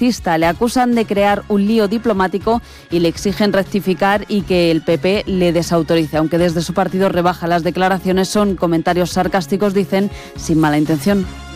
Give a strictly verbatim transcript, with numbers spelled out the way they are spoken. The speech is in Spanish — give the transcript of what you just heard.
fascista. Le acusan de crear un lío diplomático y le exigen rectificar y que el P P le desautorice. Aunque desde su partido rebaja las declaraciones, son comentarios sarcásticos, dicen, sin mala intención.